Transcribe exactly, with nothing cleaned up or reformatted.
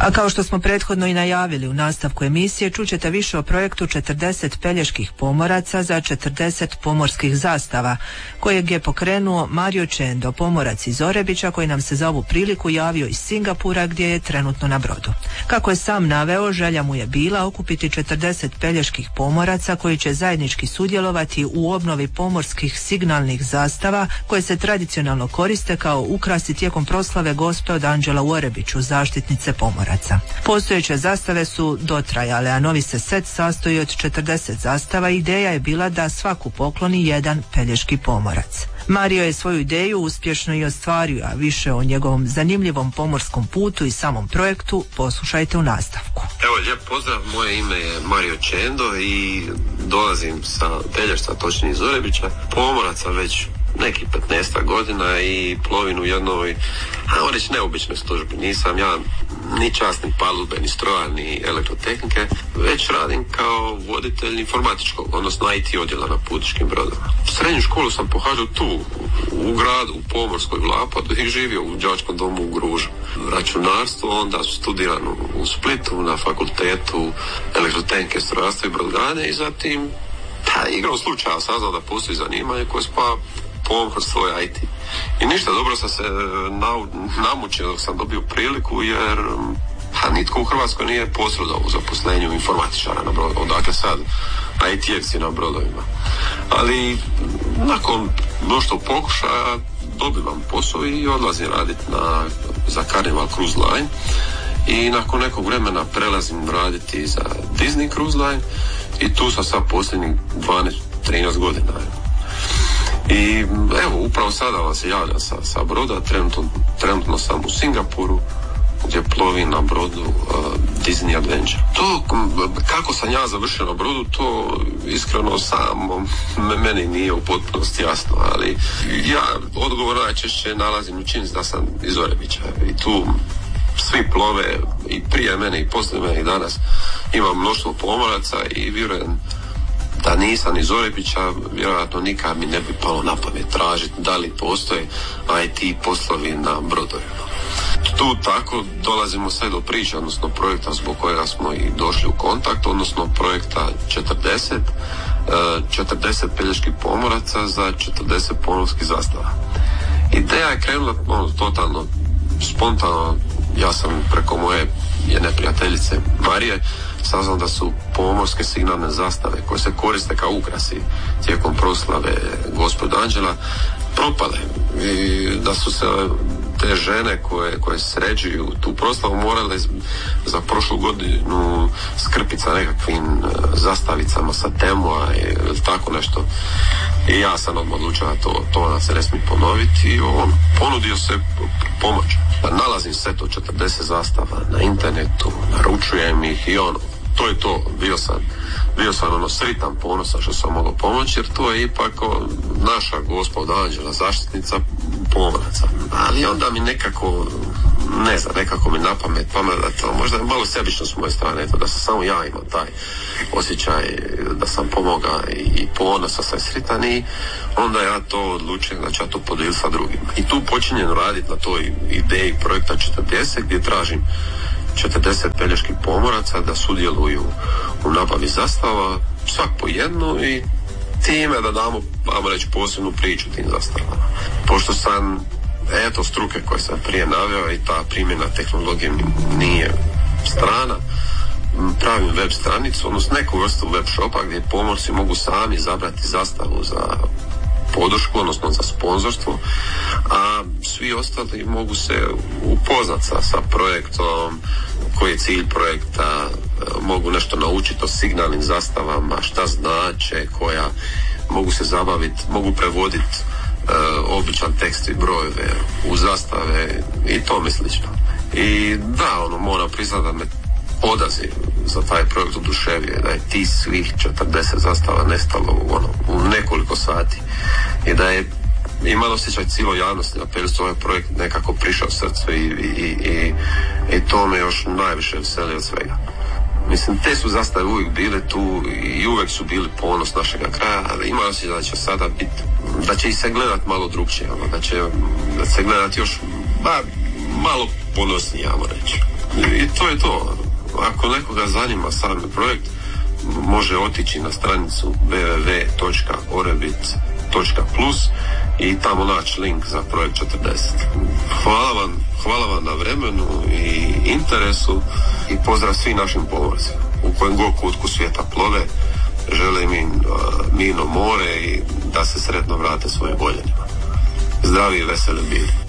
A kao što smo prethodno i najavili u nastavku emisije, čućete više o projektu četrdeset peljeških pomoraca za četrdeset pomorskih zastava, kojeg je pokrenuo Mario Čendo, pomorac iz Orebića, koji nam se za ovu priliku javio iz Singapura, gdje je trenutno na brodu. Kako je sam naveo, želja mu je bila okupiti četrdeset peljeških pomoraca koji će zajednički sudjelovati u obnovi pomorskih signalnih zastava koje se tradicionalno koriste kao ukrasi tijekom proslave Gospe od Anđela u Orebiću, zaštitnice pomoraca. Postojeće zastave su dotrajale, a novi se set sastoji od četrdeset zastava. Ideja je bila da svaku pokloni jedan pelješki pomorac. Mario je svoju ideju uspješno i ostvario, a više o njegovom zanimljivom pomorskom putu i samom projektu poslušajte u nastavku. Evo, lijep pozdrav, moje ime je Mario Čendo i dolazim sa Pelješca, točnije iz Orebića, pomoraca već neki petnaest godina i plovim u jednoj, ajmo reći, neobičnoj službi. Nisam ja ni časnik palube, ni stroja, ni elektrotehnike, već radim kao voditelj informatičkog, odnosno I T odjela na putničkim brodovima. Srednju školu sam pohađao tu, u gradu, u Pomorskoj, u Lapadu, i živio u đačkom domu u Gružu. Računarstvo, onda studiran u Splitu na fakultetu elektrotehnike, strojarstva i brodogradnje i zatim pa, igrom slučaja saznao da postoji zanimanje koje spa pomorstvo i I T. I ništa, dobro sam se namučio dok sam dobio priliku, jer pa, nitko u Hrvatskoj nije posredovao u zaposlenju informatičara na brodu. Odakle sad I T-evci na brodovima. Ali nakon mnoštvo pokušaja dobivam posao i odlazim raditi na, za Carnival Cruise Line. I nakon nekog vremena prelazim raditi za Disney Cruise Line i tu sam sad posljednjih dvanaest trinaest godina. I evo, upravo sada vam se javljam sa, sa broda, trenutno, trenutno sam u Singapuru, gdje plovim na brodu uh, Disney Adventure. To, kako sam ja završio na brodu, to iskreno samo meni nije u potpunosti jasno, ali ja odgovor najčešće nalazim u činjenici da sam iz Orebića i tu svi plove i prije mene i poslije mene i danas imam mnoštvo pomoraca i vjerujem da nisam iz Orebića, vjerojatno nikad mi ne bi palo na pamet tražiti da li postoje I T poslovi na brodovima. Tu tako dolazimo sve do priče, odnosno projekta zbog kojega smo i došli u kontakt, odnosno projekta četrdeset, četrdeset peljeških pomoraca za četrdeset pomorskih zastava. Ideja je krenula ono, totalno spontano. Ja sam preko moje jedne prijateljice Marije saznao da su pomorske signalne zastave koje se koriste kao ukrasi tijekom proslave Gospod Anđela propale i da su se te žene koje, koje sređuju tu proslavu morale za prošlu godinu skrpiti sa nekakvim zastavicama sa Temoa ili tako nešto. I ja sam odmah odlučio da to, to nam se ne smije ponoviti i on ponudio se pomoć. Nalazim set od četrdeset zastava na internetu, naručujem ih i ono, to je to, bio sam, bio sam ono sritan, ponosan što sam mogao pomoći, jer to je ipak o, naša Gospod Anđela, zaštitnica pomoraca. Ali onda mi nekako, ne znam, nekako mi na pamet pamet da to možda je malo sebično s moje strane, eto, da sam samo ja imam taj osjećaj da sam pomogao i ponosan sam sritan i onda ja to odlučujem da ću ja to podijeliti sa drugima. I tu počinjem raditi na toj ideji projekta četrdeset gdje tražim četrdeset peljeških pomoraca da sudjeluju u nabavi zastava, svak po jednu i time da damo, ajmo reći, posebnu priču tim zastavama. Pošto sam, eto, struke koje sam prije naveo i ta primjena tehnologije nije strana, pravim web stranicu, odnosno neku vrstu web shopa gdje pomorci mogu sami izabrati zastavu za podršku, odnosno za sponzorstvo, a svi ostali mogu se upoznati sa, sa projektom, koji je cilj projekta, mogu nešto naučiti o signalnim zastavama, šta znače, koja mogu se zabaviti, mogu prevoditi e, običan tekst i brojeve u zastave i tome slično. I da, ono, moram priznati da me odaziv za taj projekt oduševio, da je ti svih četrdeset zastava nestalo u, ono, u nekoliko sati i da je imalo osjećaj cijelo javnosti na Pelješcu ovaj projekt nekako prišao srcu i, i, i, i to me još najviše veseli od svega. Mislim, te su zastave uvijek bile tu i uvijek su bili ponos našega kraja, ali ima osjećaj da će sada biti, da će ih se gledat malo drugčije, ono, da će da se gledat još ba, malo ponosnije, ajmo reći. I to je to. Ako nekoga zanima sami projekt, može otići na stranicu w w w točka orebit točka plus i tamo naći link za projekt četrdeset. Hvala vam, hvala vam na vremenu i interesu i pozdrav svim našim pomorcima u kojem god kutku svijeta plove. Želim im uh, mirno more i da se sretno vrate svojim voljenima. Zdravi i veseli bili.